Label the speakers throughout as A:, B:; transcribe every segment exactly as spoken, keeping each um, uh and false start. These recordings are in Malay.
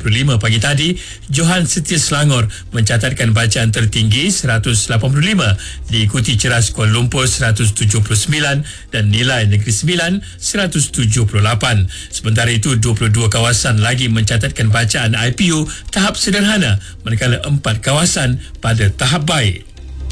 A: puluh lima pagi tadi, Johan Setia Selangor mencatatkan bacaan tertinggi seratus lapan puluh lima, diikuti Ceras Kuala Lumpur seratus tujuh puluh sembilan dan Nilai Negeri Sembilan seratus tujuh puluh lapan. Sementara itu, dua puluh dua kawasan lagi mencatatkan bacaan I P U tahap sederhana, manakala empat kawasan pada tahap baik.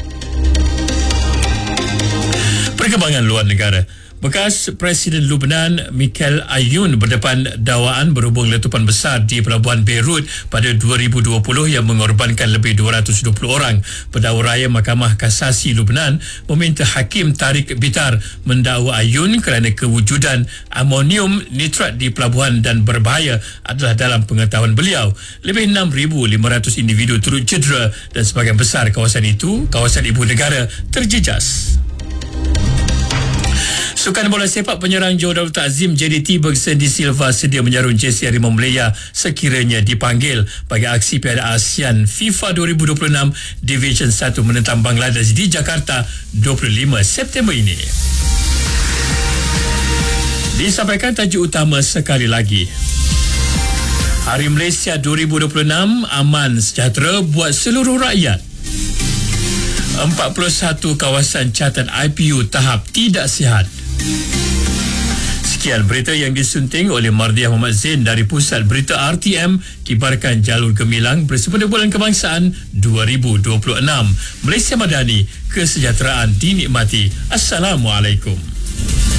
A: Perkembangan luar negara. Bekas Presiden Lubnan Michael Ayoun berdepan dakwaan berhubung letupan besar di Pelabuhan Beirut pada dua ribu dua puluh yang mengorbankan lebih dua ratus dua puluh orang. Pendakwa raya Mahkamah Kasasi Lubnan meminta Hakim Tariq Bitar mendakwa Ayoun kerana kewujudan amonium nitrat di pelabuhan dan berbahaya adalah dalam pengetahuan beliau. Lebih enam ribu lima ratus individu turut cedera dan sebahagian besar kawasan itu, kawasan ibu negara, terjejas. Sukan bola sepak penyerang Johor Darul Ta'zim J D T Bergson Di Silva sedia menjarum jersey Harimau Malaya sekiranya dipanggil bagi aksi Piala ASEAN FIFA dua ribu dua puluh enam Division satu menentang Bangladesh di Jakarta dua puluh lima September ini. Disampaikan tajuk utama sekali lagi. Hari Malaysia dua ribu dua puluh enam aman sejahtera buat seluruh rakyat. empat puluh satu kawasan catat I P U tahap tidak sihat. Sekian berita yang disunting oleh Mardiah Muhammad Zain dari Pusat Berita R T M, kibarkan jalur gemilang bersempena Bulan Kebangsaan dua ribu dua puluh enam. Malaysia Madani, kesejahteraan dinikmati. Assalamualaikum.